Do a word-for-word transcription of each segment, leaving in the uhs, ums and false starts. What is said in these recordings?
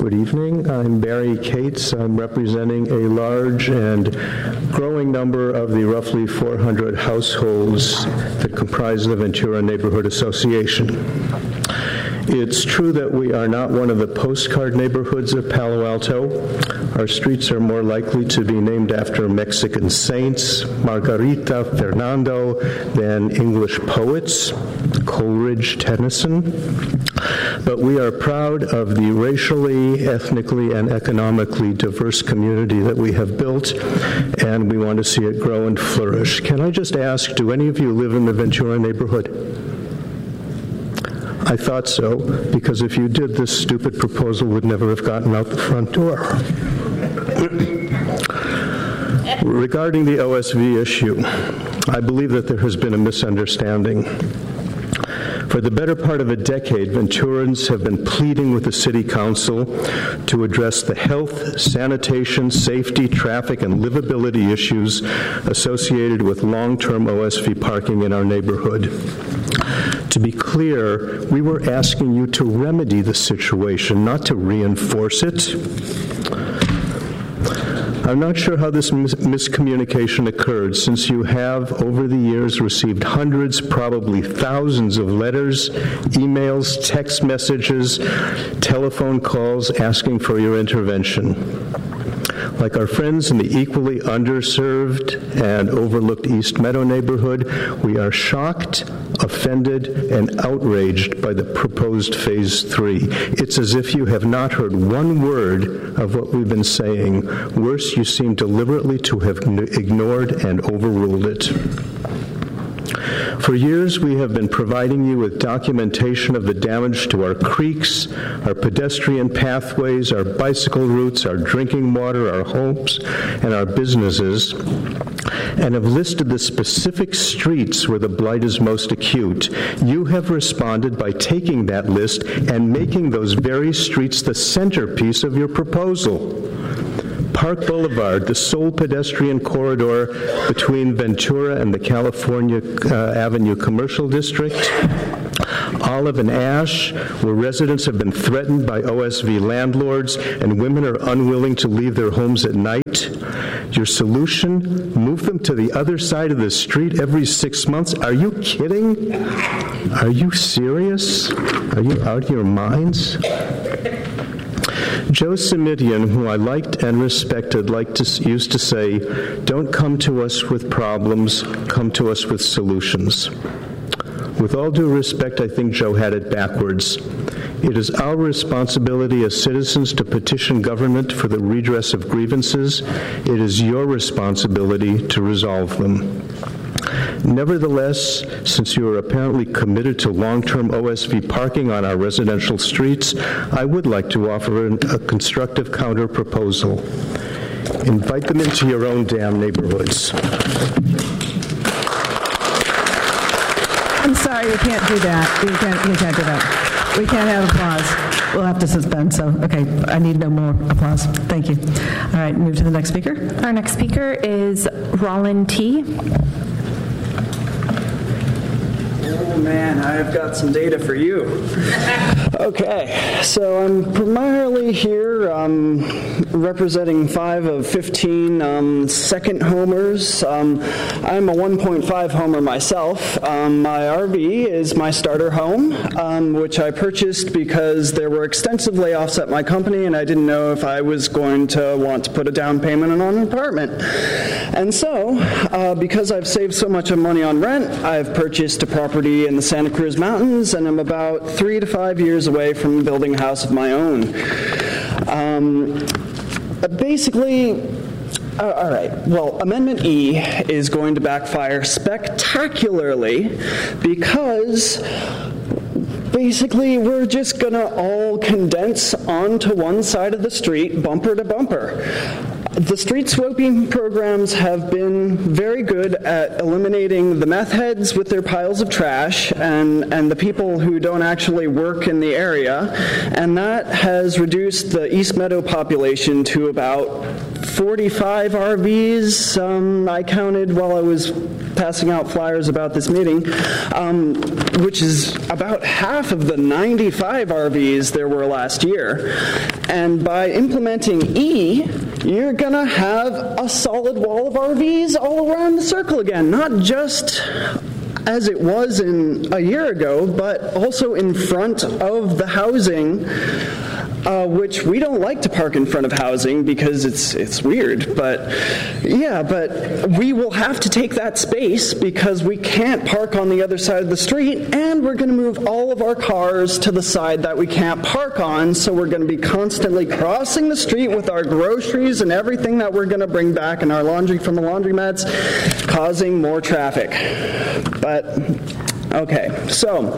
Good evening. I'm Barry Cates. I'm representing a large and growing number of the roughly four hundred households that comprise the Ventura Neighborhood Association. It's true that we are not one of the postcard neighborhoods of Palo Alto. Our streets are more likely to be named after Mexican saints, Margarita, Fernando, than English poets, Coleridge, Tennyson. But we are proud of the racially, ethnically, and economically diverse community that we have built, and we want to see it grow and flourish. Can I just ask, do any of you live in the Ventura neighborhood? I thought so, because if you did, this stupid proposal would never have gotten out the front door. Regarding the O S V issue, I believe that there has been a misunderstanding. For the better part of a decade, Venturans have been pleading with the City Council to address the health, sanitation, safety, traffic, and livability issues associated with long-term O S V parking in our neighborhood. To be clear, we were asking you to remedy the situation, not to reinforce it. I'm not sure how this mis- miscommunication occurred, since you have, over the years, received hundreds, probably thousands of letters, emails, text messages, telephone calls asking for your intervention. Like our friends in the equally underserved and overlooked East Meadow neighborhood, we are shocked, offended, and outraged by the proposed Phase three. It's as if you have not heard one word of what we've been saying. Worse, you seem deliberately to have ignored and overruled it. For years, we have been providing you with documentation of the damage to our creeks, our pedestrian pathways, our bicycle routes, our drinking water, our homes, and our businesses, and have listed the specific streets where the blight is most acute. You have responded by taking that list and making those very streets the centerpiece of your proposal. Park Boulevard, the sole pedestrian corridor between Ventura and the California uh, Avenue Commercial District. Olive and Ash, where residents have been threatened by O S V landlords and women are unwilling to leave their homes at night. Your solution, move them to the other side of the street every six months. Are you kidding? Are you serious? Are you out of your minds? Joe Simidian, who I liked and respected, liked to, used to say, "Don't come to us with problems, come to us with solutions." With all due respect, I think Joe had it backwards. It is our responsibility as citizens to petition government for the redress of grievances. It is your responsibility to resolve them. Nevertheless, since you are apparently committed to long-term O S V parking on our residential streets, I would like to offer an, a constructive counter-proposal. Invite them into your own damn neighborhoods. I'm sorry, we can't do that. We can't, we can't do that. We can't have applause. We'll have to suspend, so, okay, I need no more applause. Thank you. All right, move to the next speaker. Our next speaker is Roland T. Oh man, I've got some data for you. Okay, so I'm primarily here um, representing five of fifteen um, second homers. Um, I'm a one point five homer myself. Um, my R V is my starter home, um, which I purchased because there were extensive layoffs at my company and I didn't know if I was going to want to put a down payment on an apartment. And so, uh, because I've saved so much money on rent, I've purchased a property in the Santa Cruz Mountains, and I'm about three to five years away from building a house of my own. Um, basically, uh, all right, well, Amendment E is going to backfire spectacularly because basically we're just going to all condense onto one side of the street, bumper to bumper. The street sweeping programs have been very good at eliminating the meth heads with their piles of trash and, and the people who don't actually work in the area, and that has reduced the East Meadow population to about forty-five R Vs. Um, I counted while I was passing out flyers about this meeting, um, which is about half of the ninety-five R Vs there were last year. And by implementing E, you're going to have a solid wall of R Vs all around the circle again, not just as it was in a year ago, but also in front of the housing, uh, which we don't like to park in front of housing because it's it's weird. But yeah, but we will have to take that space because we can't park on the other side of the street, and we're going to move all of our cars to the side that we can't park on, so we're going to be constantly crossing the street with our groceries and everything that we're going to bring back and our laundry from the laundromats, causing more traffic. But okay, so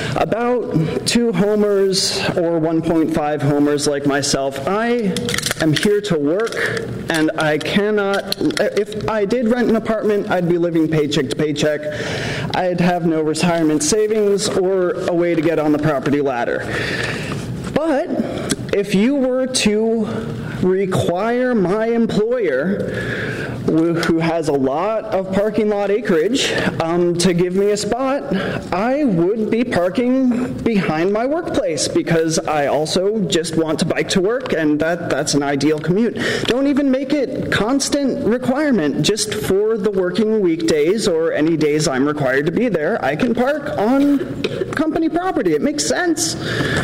about two homers or one point five homers like myself, I am here to work, and I cannot, if I did rent an apartment, I'd be living paycheck to paycheck. I'd have no retirement savings or a way to get on the property ladder. But if you were to require my employer, who has a lot of parking lot acreage, um, to give me a spot, I would be parking behind my workplace because I also just want to bike to work, and that, that's an ideal commute. Don't even make it constant requirement. Just for the working weekdays or any days I'm required to be there, I can park on company property. It makes sense.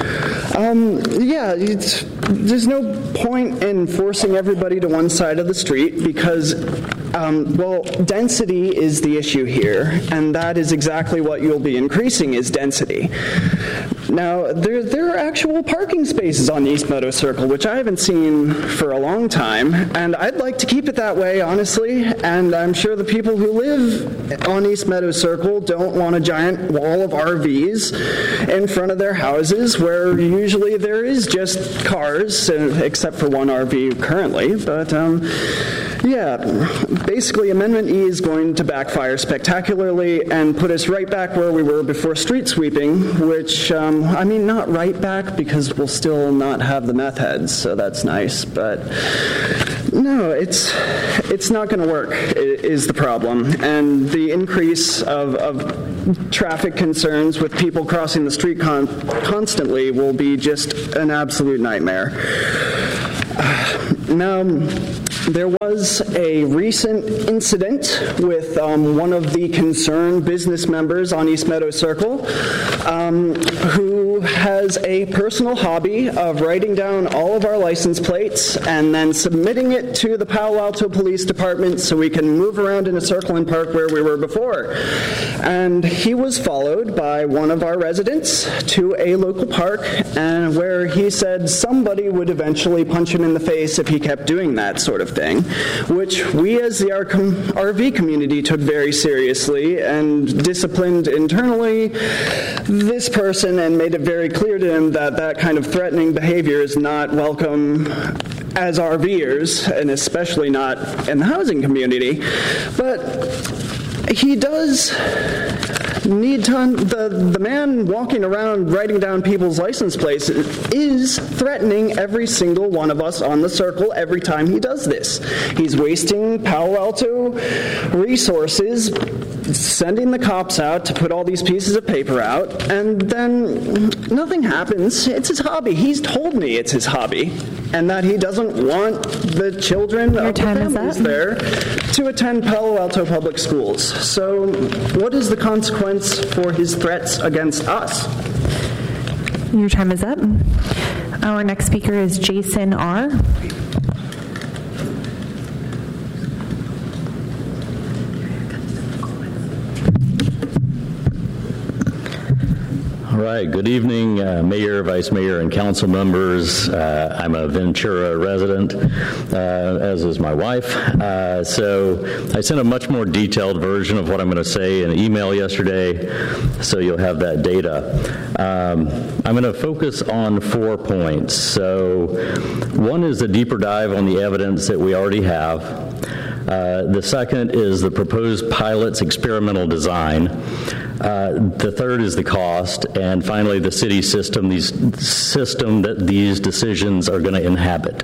Um, yeah, it's, there's no point in forcing everybody to one side of the street because, um, well, density is the issue here, and that is exactly what you'll be increasing is density. Now, there, there are actual parking spaces on East Meadow Circle, which I haven't seen for a long time, and I'd like to keep it that way, honestly, and I'm sure the people who live on East Meadow Circle don't want a giant wall of R Vs in front of their houses where usually there is just cars, except for one R V currently, but um, yeah, basically Amendment E is going to backfire spectacularly and put us right back where we were before street sweeping, which, um, I mean, not right back because we'll still not have the meth heads, so that's nice, but no, it's it's not going to work is the problem, and the increase of, of traffic concerns with people crossing the street con- constantly will be just an absolute nightmare. Uh, now, there was a recent incident with um, one of the concerned business members on East Meadow Circle um, who has a personal hobby of writing down all of our license plates and then submitting it to the Palo Alto Police Department so we can move around in a circle and park where we were before. And he was followed by one of our residents to a local park, and where he said somebody would eventually punch him in the face if he kept doing that sort of thing, which we as the R V community took very seriously and disciplined internally this person and made it very clear to him that that kind of threatening behavior is not welcome as RVers, and especially not in the housing community. But he does need to, the, the man walking around writing down people's license plates is threatening every single one of us on the circle every time he does this. He's wasting Palo Alto resources, sending the cops out to put all these pieces of paper out, and then nothing happens. It's his hobby. He's told me it's his hobby, and that he doesn't want the children Your of the time is families up. there to attend Palo Alto Public Schools. So what is the consequence for his threats against us? Your time is up. Our next speaker is Jason R. All All right, good evening, uh, Mayor, Vice Mayor, and council members. Uh, I'm a Ventura resident, uh, as is my wife. Uh, so I sent a much more detailed version of what I'm going to say in an email yesterday, so you'll have that data. Um, I'm going to focus on four points. So one is a deeper dive on the evidence that we already have. Uh, the second is the proposed pilot's experimental design. Uh, the third is the cost, and finally the city system, these system that these decisions are going to inhabit.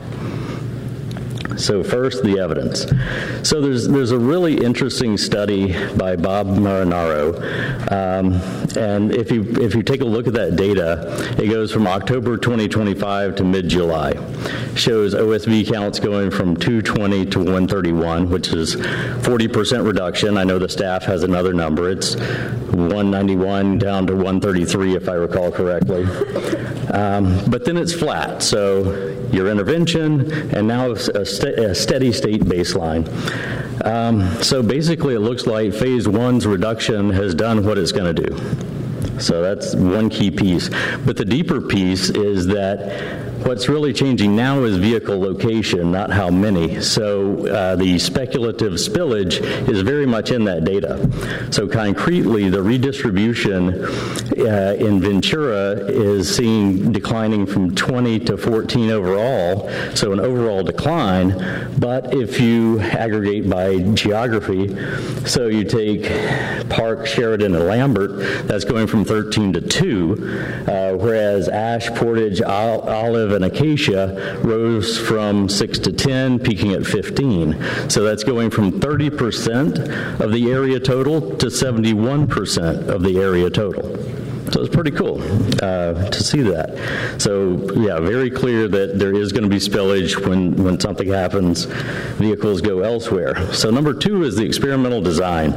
So first, the evidence. So there's there's a really interesting study by Bob Marinaro, um, and if you if you take a look at that data, it goes from October twenty twenty-five to mid-July. Shows O S V counts going from two twenty to one thirty-one, which is forty percent reduction. I know the staff has another number. It's one ninety-one down to one thirty-three, if I recall correctly. Um, but then it's flat. So your intervention, and now a, st- a steady state baseline. Um, so basically, it looks like phase one's reduction has done what it's going to do. So that's one key piece. But the deeper piece is that what's really changing now is vehicle location, not how many. So uh, the speculative spillage is very much in that data. So concretely, the redistribution uh, in Ventura is seen declining from twenty to fourteen overall, so an overall decline. But if you aggregate by geography, so you take Park, Sheridan, and Lambert, that's going from thirteen to two, uh, whereas Ash, Portage, Olive, and Acacia rose from six to ten, peaking at fifteen. So that's going from thirty percent of the area total to seventy-one percent of the area total. So it's pretty cool uh, to see that. So yeah, very clear that there is going to be spillage when, when something happens, vehicles go elsewhere. So number two is the experimental design.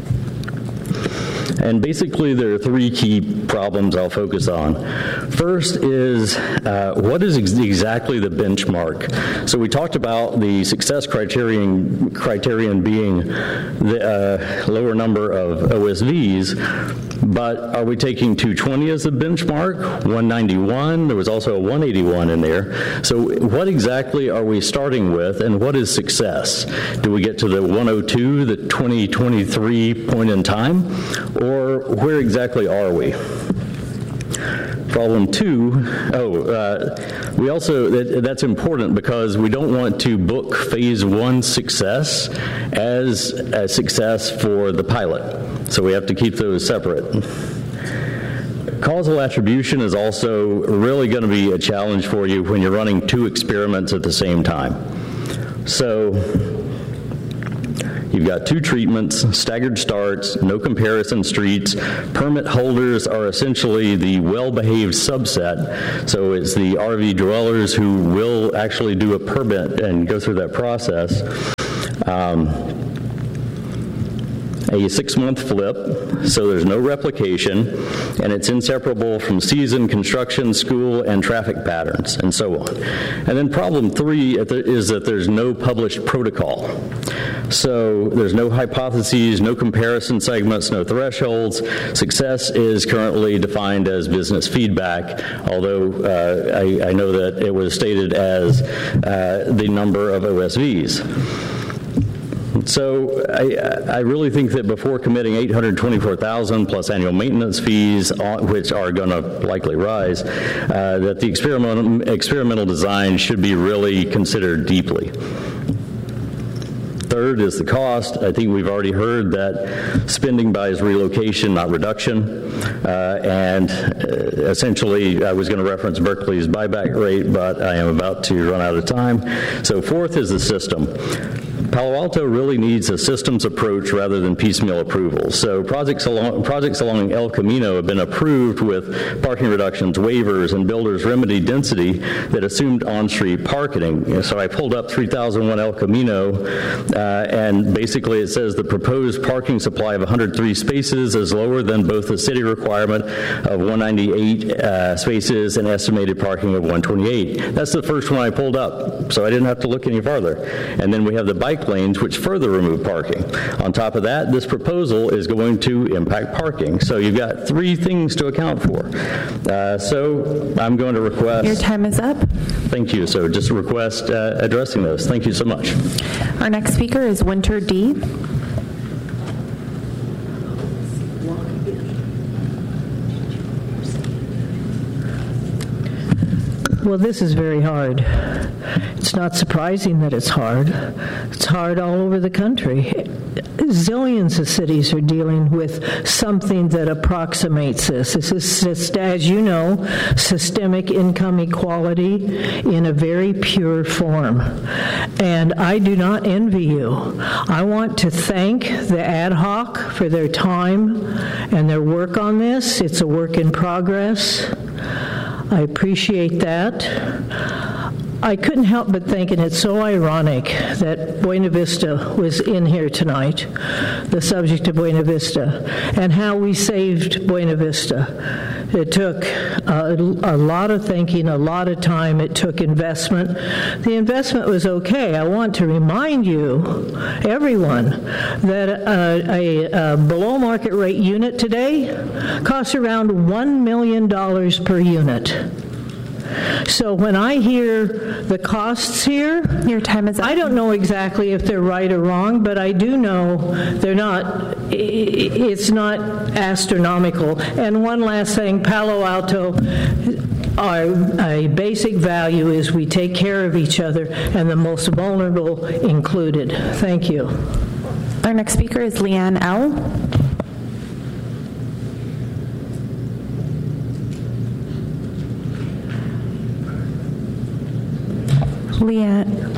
And basically, there are three key problems I'll focus on. First is, uh, what is ex- exactly the benchmark? So we talked about the success criterion, criterion being the uh, lower number of O S Vs, but are we taking two twenty as the benchmark, one ninety-one? There was also a one eighty-one in there. So what exactly are we starting with, and what is success? Do we get to the one oh two, the twenty twenty-three point in time? Or where exactly are we? Problem two, oh, uh, we also, that, that's important because we don't want to book phase one success as a success for the pilot. So we have to keep those separate. Causal attribution is also really going to be a challenge for you when you're running two experiments at the same time. So you've got two treatments, staggered starts, no comparison streets. Permit holders are essentially the well-behaved subset. So it's the R V dwellers who will actually do a permit and go through that process. Um, a six-month flip, so there's no replication, and it's inseparable from season, construction, school, and traffic patterns, and so on. And then problem three is that there's no published protocol. So there's no hypotheses, no comparison segments, no thresholds. Success is currently defined as business feedback, although uh, I, I know that it was stated as uh, the number of O S Vs. So I, I really think that before committing eight hundred twenty-four thousand dollars plus annual maintenance fees, which are going to likely rise, uh, that the experimental, experimental design should be really considered deeply. Third is the cost. I think we've already heard that spending buys relocation, not reduction. Uh, and uh, essentially, I was going to reference Berkeley's buyback rate, but I am about to run out of time. So fourth is the system. Palo Alto really needs a systems approach rather than piecemeal approval. So projects along, projects along El Camino have been approved with parking reductions, waivers, and builders remedy density that assumed on-street parking. So I pulled up three thousand one El Camino, uh, and basically it says the proposed parking supply of one hundred three spaces is lower than both the city requirement of one ninety-eight uh, spaces and estimated parking of one twenty-eight. That's the first one I pulled up, so I didn't have to look any farther. And then we have the bike bike lanes, which further remove parking. On top of that, this proposal is going to impact parking. So you've got three things to account for. Uh, so I'm going to request... Your time is up. Thank you. So just a request uh, addressing those. Thank you so much. Our next speaker is Winter D. Well, this is very hard. It's not surprising that it's hard. It's hard all over the country. Zillions of cities are dealing with something that approximates this. This is, just, as you know, systemic income equality in a very pure form. And I do not envy you. I want to thank the ad hoc for their time and their work on this. It's a work in progress. I appreciate that. I couldn't help but thinking it's so ironic that Buena Vista was in here tonight, the subject of Buena Vista, and how we saved Buena Vista. It took a, a lot of thinking, a lot of time. It took investment. The investment was okay. I want to remind you, everyone, that a, a, a below market rate unit today costs around one million dollars per unit. So when I hear the costs here, Your time is up. I don't know exactly if they're right or wrong, but I do know they're not, it's not astronomical. And one last thing, Palo Alto, our a basic value is we take care of each other, and the most vulnerable included. Thank you. Our next speaker is Leanne L. Leanne.